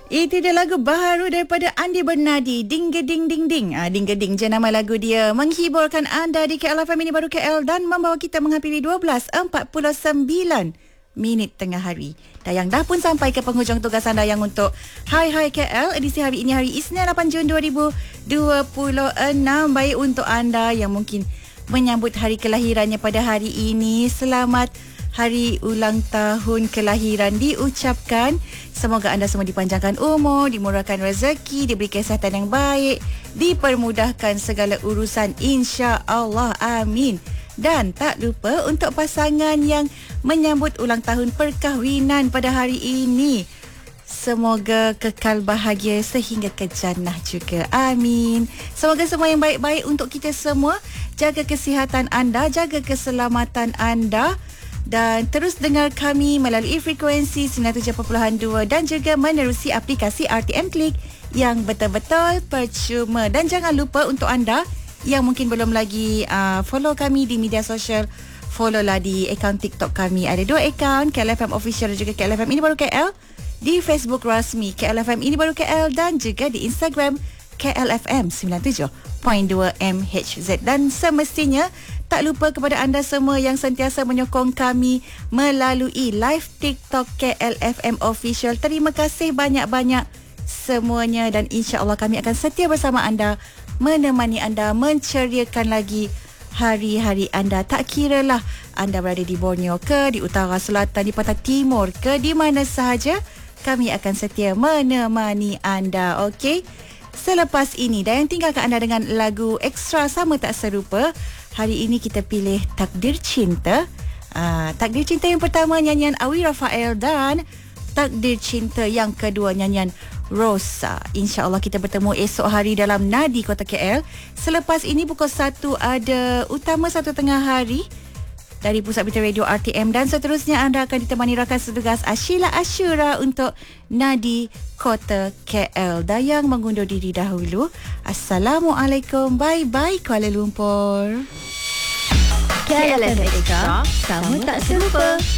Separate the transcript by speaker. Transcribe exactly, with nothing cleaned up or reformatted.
Speaker 1: Itu dia lagu baru daripada Andi Bernadi, Ding Geding Ding Ding. Ah, Ding Geding je nama lagu dia. Menghiburkan anda di K L F M Ini Baru K L dan membawa kita menghampiri dua belas empat puluh sembilan minit tengah hari. Dan yang dah pun sampai ke penghujung tugas anda yang untuk Hai Hai K L edisi hari ini, hari Isnin lapan Jun dua ribu dua puluh enam. Baik untuk anda yang mungkin menyambut hari kelahirannya pada hari ini, selamat hari ulang tahun kelahiran diucapkan. Semoga anda semua dipanjangkan umur, dimurahkan rezeki, diberi kesihatan yang baik, dipermudahkan segala urusan, insya-Allah, amin. Dan tak lupa untuk pasangan yang menyambut ulang tahun perkahwinan pada hari ini, semoga kekal bahagia sehingga ke jannah juga, amin. Semoga semua yang baik-baik untuk kita semua. Jaga kesihatan anda, jaga keselamatan anda. Dan terus dengar kami melalui frekuensi sembilan puluh tujuh perpuluhan dua dan juga menerusi aplikasi R T M Klik yang betul-betul percuma. Dan jangan lupa untuk anda yang mungkin belum lagi uh, follow kami di media sosial, follow lah di akaun TikTok kami. Ada dua akaun, K L F M Official dan juga K L F M Ini Baru K L. Di Facebook rasmi K L F M Ini Baru K L dan juga di Instagram K L F M sembilan puluh tujuh perpuluhan dua M H Z. Dan semestinya tak lupa kepada anda semua yang sentiasa menyokong kami melalui live TikTok K L F M Official. Terima kasih banyak-banyak semuanya dan insya-Allah kami akan setia bersama anda, menemani anda, menceriakan lagi hari-hari anda. Tak kiralah anda berada di Borneo ke, di utara, selatan, di pantai timur ke, di mana sahaja, kami akan setia menemani anda. Okey? Selepas ini, dan yang tinggalkan anda dengan lagu ekstra sama tak serupa. Hari ini kita pilih Takdir Cinta. uh, Takdir Cinta yang pertama nyanyian Awi Rafael dan Takdir Cinta yang kedua nyanyian Rosa. InsyaAllah kita bertemu esok hari dalam Nadi Kota K L. Selepas ini pukul satu ada Utama Satu Tengah Hari dari Pusat Berita Radio R T M. Dan seterusnya anda akan ditemani rakan setugas Ashila Ashura untuk Nadi Kota K L. Dayang mengundur diri dahulu. Assalamualaikum. Bye-bye Kuala Lumpur.
Speaker 2: K L F M Extra, sama tak serupa.